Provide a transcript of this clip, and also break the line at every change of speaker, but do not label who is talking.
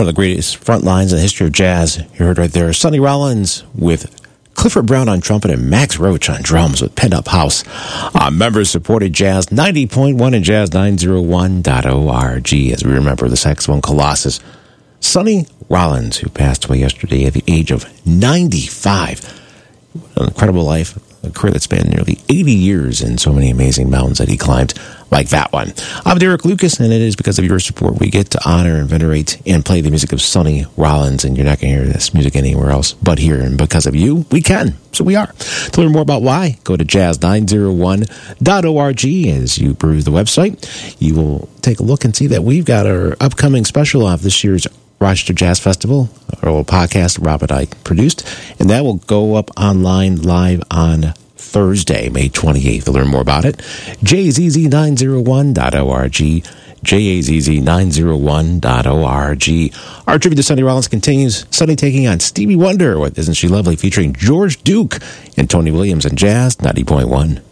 the greatest front lines in the history of jazz. You heard right there Sonny Rollins with Clifford Brown on trumpet and Max Roach on drums with Pent Up House. Members supported Jazz 90.1 and Jazz 901.org as we remember the saxophone colossus Sonny Rollins, who passed away yesterday at the age of 95. An incredible life, a career that spanned nearly 80 years and so many amazing mountains that he climbed like that one. I'm Derek Lucas, and it is because of your support we get to honor and venerate and play the music of Sonny Rollins, and you're not going to hear this music anywhere else but here, and because of you, we can. So we are. To learn more about why, go to jazz901.org. As you peruse the website, you will take a look and see that we've got our upcoming special of this year's Rochester Jazz Festival, our little podcast Rob and I produced, and that will go up online live on Thursday, May 28th. To learn more about it, jazz901.org, jazz901.org. Our tribute to Sonny Rollins continues. Sonny taking on Stevie Wonder with Isn't She Lovely, featuring George Duke and Tony Williams on Jazz 90.1.